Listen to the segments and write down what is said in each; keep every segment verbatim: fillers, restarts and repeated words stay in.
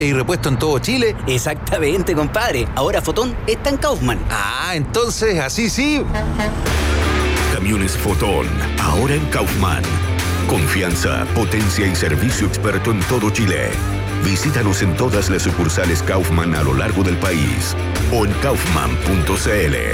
¿Y repuesto en todo Chile? Exactamente, compadre. Ahora Fotón está en Kaufman. Ah, entonces así sí. Camiones Fotón, ahora en Kaufman. Confianza, potencia y servicio experto en todo Chile. Visítanos en todas las sucursales Kaufman a lo largo del país o en kaufman punto c l.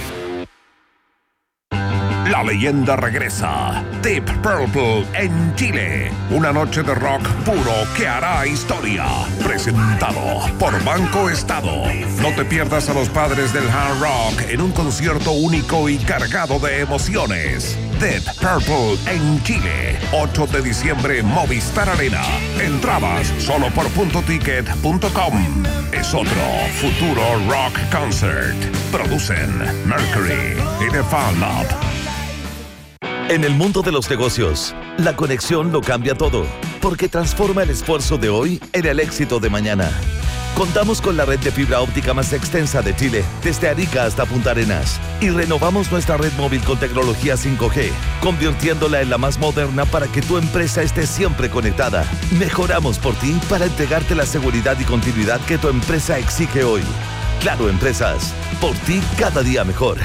La leyenda regresa. Deep Purple en Chile. Una noche de rock puro que hará historia. Presentado por Banco Estado. No te pierdas a los padres del hard rock en un concierto único y cargado de emociones. Deep Purple en Chile. ocho de diciembre, Movistar Arena. Entradas solo por punto ticket punto com. Es otro futuro rock concert. Producen Mercury y The Fan Lab. En el mundo de los negocios, la conexión lo cambia todo, porque transforma el esfuerzo de hoy en el éxito de mañana. Contamos con la red de fibra óptica más extensa de Chile, desde Arica hasta Punta Arenas, y renovamos nuestra red móvil con tecnología cinco G, convirtiéndola en la más moderna para que tu empresa esté siempre conectada. Mejoramos por ti para entregarte la seguridad y continuidad que tu empresa exige hoy. Claro Empresas, por ti cada día mejor.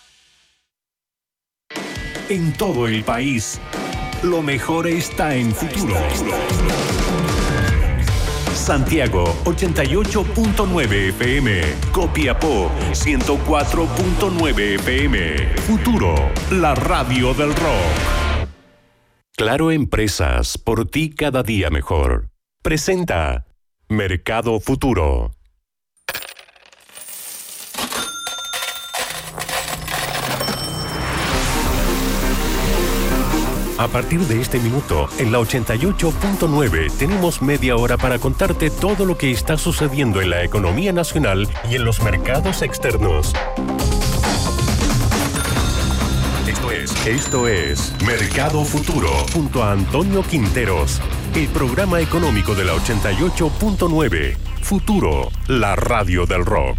En todo el país, lo mejor está en Futuro. Santiago, ochenta y ocho punto nueve F M. Copiapó, ciento cuatro punto nueve F M. Futuro, la radio del rock. Claro Empresas, por ti cada día mejor. Presenta Mercado Futuro. A partir de este minuto, en la ochenta y ocho punto nueve, tenemos media hora para contarte todo lo que está sucediendo en la economía nacional y en los mercados externos. Esto es, esto es Mercado Futuro, junto a Antonio Quinteros, el programa económico de la ochenta y ocho punto nueve. Futuro, la radio del rock.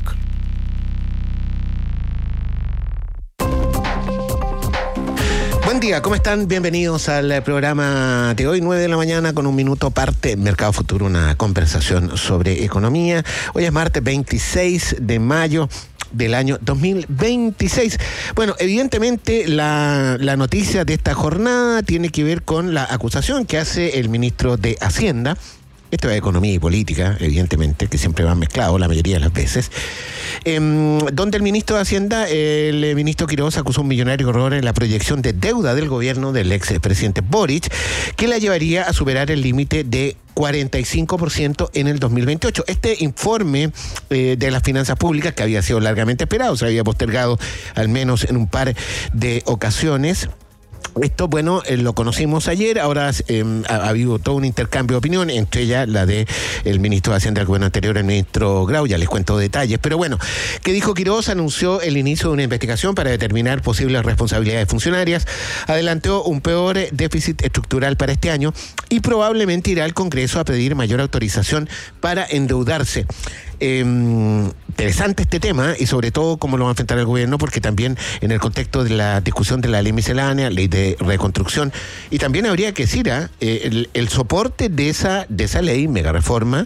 Buen día, ¿cómo están? Bienvenidos al programa de hoy, nueve de la mañana, con un minuto parte Mercado Futuro, una conversación sobre economía. Hoy es martes veintiséis de mayo del año dos mil veintiséis. Bueno, evidentemente la, la noticia de esta jornada tiene que ver con la acusación que hace el ministro de Hacienda. Esto es economía y política, evidentemente, que siempre van mezclados la mayoría de las veces. Eh, donde el ministro de Hacienda, el ministro Quirós, acusó un millonario error en la proyección de deuda del gobierno del expresidente Boric, que la llevaría a superar el límite de cuarenta y cinco por ciento en el dos mil veintiocho. Este informe eh, de las finanzas públicas, que había sido largamente esperado, se había postergado al menos en un par de ocasiones. Esto, bueno, eh, lo conocimos ayer. Ahora eh, ha, ha habido todo un intercambio de opinión, entre ellas la de el ministro de Hacienda del gobierno anterior, el ministro Grau. Ya les cuento detalles. Pero bueno, ¿qué dijo Quirós? Anunció el inicio de una investigación para determinar posibles responsabilidades funcionarias. Adelantó un peor déficit estructural para este año y probablemente irá al Congreso a pedir mayor autorización para endeudarse. Eh, interesante este tema, y sobre todo cómo lo va a enfrentar el gobierno, porque también en el contexto de la discusión de la ley miscelánea, ley de reconstrucción, y también habría que decir ¿eh? el, el soporte de esa de esa ley, mega reforma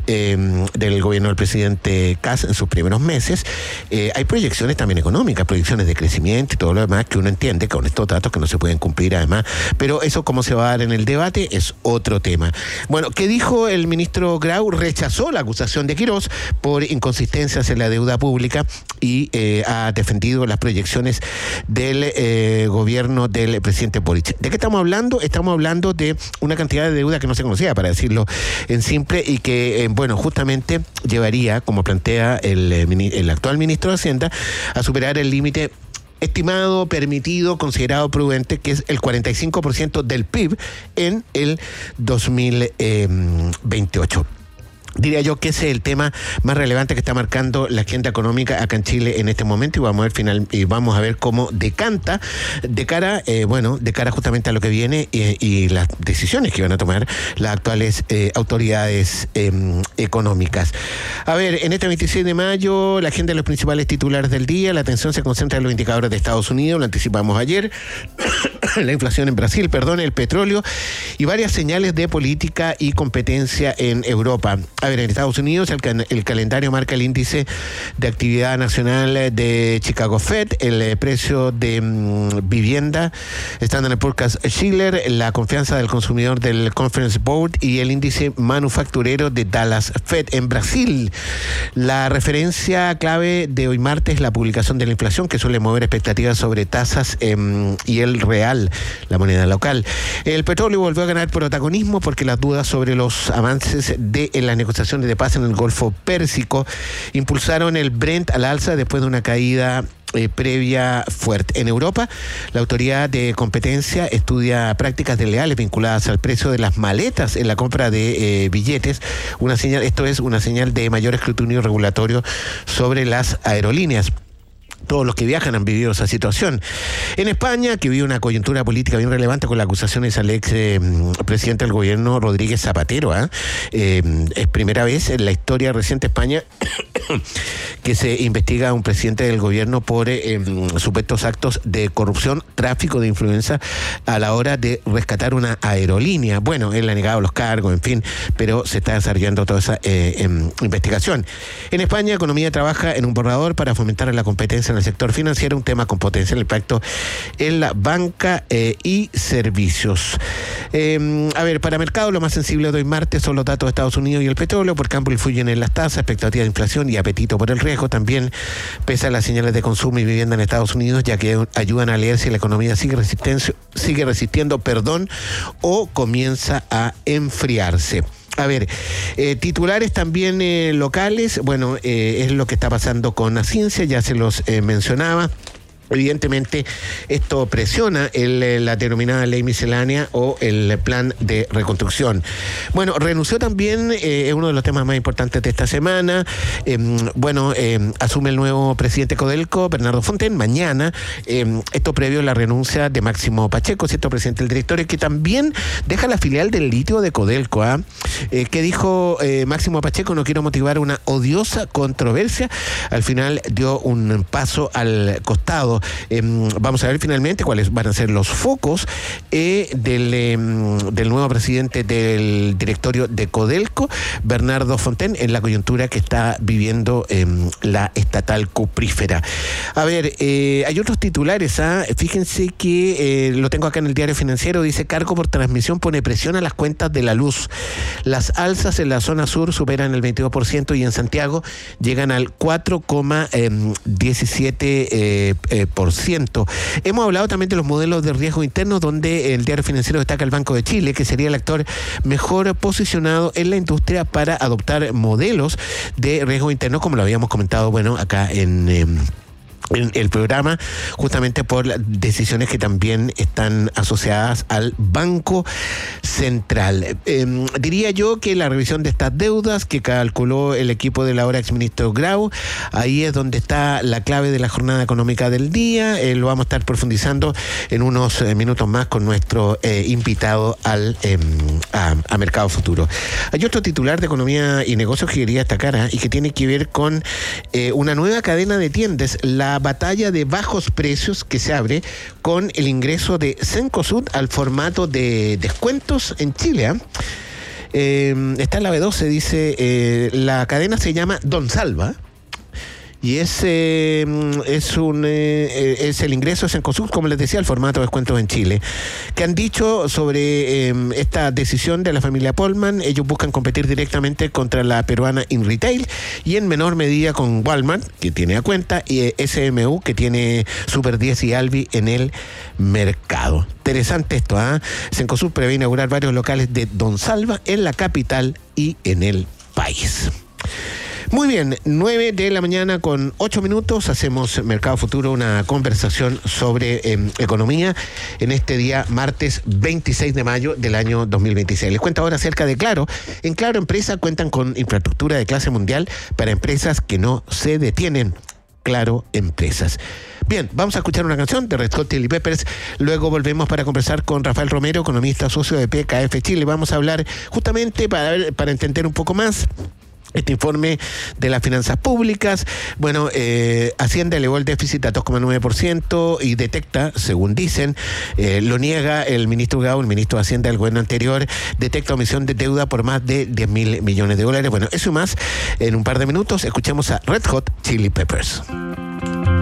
eh, del gobierno del presidente Kast en sus primeros meses. Eh, hay proyecciones también económicas, proyecciones de crecimiento y todo lo demás, que uno entiende con estos datos que no se pueden cumplir además, pero eso cómo se va a dar en el debate es otro tema. Bueno, ¿qué dijo el ministro Grau? Rechazó la acusación de Quirós por inconsistencias en la deuda pública y eh, ha defendido las proyecciones del eh, gobierno del presidente Boric. ¿De qué estamos hablando? Estamos hablando de una cantidad de deuda que no se conocía, para decirlo en simple, y que, eh, bueno, justamente llevaría, como plantea el, el actual ministro de Hacienda, a superar el límite estimado, permitido, considerado prudente, que es el cuarenta y cinco por ciento del P I B en el dos mil veintiocho. Diría yo que ese es el tema más relevante que está marcando la agenda económica acá en Chile en este momento, y vamos a ver final y vamos a ver cómo decanta de cara, eh, bueno, de cara justamente a lo que viene y, y las decisiones que van a tomar las actuales eh, autoridades eh, económicas. A ver, en este veintiséis de mayo, la agenda de los principales titulares del día, la atención se concentra en los indicadores de Estados Unidos, lo anticipamos ayer, la inflación en Brasil, perdón, el petróleo y varias señales de política y competencia en Europa. A ver, en Estados Unidos el, can, el calendario marca el índice de actividad nacional de Chicago Fed, el eh, precio de mm, vivienda, Standard and Poor's Schiller, la confianza del consumidor del Conference Board y el índice manufacturero de Dallas Fed. En Brasil, la referencia clave de hoy martes es la publicación de la inflación, que suele mover expectativas sobre tasas eh, y el real, la moneda local. El petróleo volvió a ganar protagonismo porque las dudas sobre los avances de en las negociaciones de paz en el Golfo Pérsico impulsaron el Brent al alza después de una caída Eh, previa fuerte. En Europa, la autoridad de competencia estudia prácticas desleales vinculadas al precio de las maletas en la compra de eh, billetes. Una señal, esto es una señal de mayor escrutinio regulatorio sobre las aerolíneas. Todos los que viajan han vivido esa situación. En España, que vive una coyuntura política bien relevante con las acusaciones al ex eh, presidente del gobierno, Rodríguez Zapatero, ¿eh? Eh, es primera vez en la historia reciente de España que se investiga a un presidente del gobierno por eh, supuestos actos de corrupción, tráfico de influencia a la hora de rescatar una aerolínea. Bueno, él ha negado los cargos, en fin, pero se está desarrollando toda esa eh, eh, investigación. En España, Economía trabaja en un borrador para fomentar la competencia en el sector financiero, un tema con potencial impacto en la banca eh, y servicios. Eh, a ver, para mercado lo más sensible de hoy martes son los datos de Estados Unidos y el petróleo, porque ambos influyen en las tasas, expectativa de inflación y apetito por el riesgo. También pesan las señales de consumo y vivienda en Estados Unidos, ya que ayudan a leer si la economía sigue resistencia, sigue resistiendo, perdón, o comienza a enfriarse. A ver, eh, titulares también eh, locales, bueno, eh, es lo que está pasando con la ciencia, ya se los eh, mencionaba. Evidentemente, esto presiona el, la denominada ley miscelánea o el plan de reconstrucción. Bueno, renunció también, eh, es uno de los temas más importantes de esta semana. Eh, bueno, eh, asume el nuevo presidente Codelco, Bernardo Fonten, mañana. Eh, esto previo a la renuncia de Máximo Pacheco, cierto presidente del directorio, que también deja la filial del litio de Codelco. ¿eh? Eh, que dijo eh, Máximo Pacheco: no quiero motivar una odiosa controversia. Al final dio un paso al costado. Eh, vamos a ver finalmente cuáles van a ser los focos eh, del, eh, del nuevo presidente del directorio de Codelco, Bernardo Fonten, en la coyuntura que está viviendo eh, la estatal cuprífera. A ver, eh, hay otros titulares. ¿ah? Fíjense que eh, lo tengo acá en el Diario Financiero, dice: cargo por transmisión pone presión a las cuentas de la luz. Las alzas en la zona sur superan el veintidós por ciento y en Santiago llegan al cuatro coma diecisiete eh, eh, por ciento. Hemos hablado también de los modelos de riesgo internos, donde el Diario Financiero destaca el Banco de Chile, que sería el actor mejor posicionado en la industria para adoptar modelos de riesgo interno, como lo habíamos comentado, bueno, acá en... Eh, en el programa, justamente por las decisiones que también están asociadas al Banco Central. Eh, diría yo que la revisión de estas deudas que calculó el equipo del ahora exministro Grau, ahí es donde está la clave de la jornada económica del día. Eh, lo vamos a estar profundizando en unos eh, minutos más con nuestro eh, invitado al eh, a, a Mercado Futuro. Hay otro titular de Economía y Negocios que quería destacar ¿eh? y que tiene que ver con eh, una nueva cadena de tiendas, la batalla de bajos precios que se abre con el ingreso de Cencosud al formato de descuentos en Chile. ¿eh? Eh, está en la B doce, dice, eh, la cadena se llama Don Salva. Y es, eh, es, un, eh, es el ingreso de Cencosud, como les decía, el formato de descuentos en Chile. ¿Qué han dicho sobre eh, esta decisión de la familia Polman? Ellos buscan competir directamente contra la peruana InRetail y en menor medida con Walmart, que tiene a cuenta, y eh, S M U, que tiene Super diez y Alvi en el mercado. Interesante esto, ¿ah? ¿eh? Cencosud prevé inaugurar varios locales de Don Salva en la capital y en el país. Muy bien, nueve de la mañana con ocho minutos, hacemos Mercado Futuro, una conversación sobre eh, economía en este día martes veintiséis de mayo del año dos mil veintiséis. Les cuento ahora acerca de Claro. En Claro Empresa cuentan con infraestructura de clase mundial para empresas que no se detienen. Claro Empresas. Bien, vamos a escuchar una canción de Red Hot Chili Peppers, luego volvemos para conversar con Rafael Romero, economista socio de P K F Chile. Vamos a hablar justamente para, para entender un poco más este informe de las finanzas públicas. Bueno, eh, Hacienda elevó el déficit a dos coma nueve por ciento y detecta, según dicen, eh, lo niega el ministro Grau, el ministro de Hacienda del gobierno anterior, detecta omisión de deuda por más de diez mil millones de dólares. Bueno, eso y más en un par de minutos. Escuchemos a Red Hot Chili Peppers.